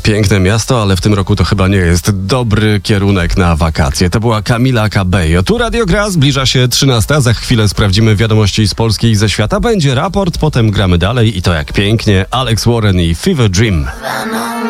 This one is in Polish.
Piękne miasto, ale w tym roku to chyba nie jest dobry kierunek na wakacje. To była Camila Cabello. Tu Radio Gra, zbliża się 13. Za chwilę sprawdzimy wiadomości z Polski i ze świata. Będzie raport, potem gramy dalej i to jak pięknie. Alex Warren i Fever Dream.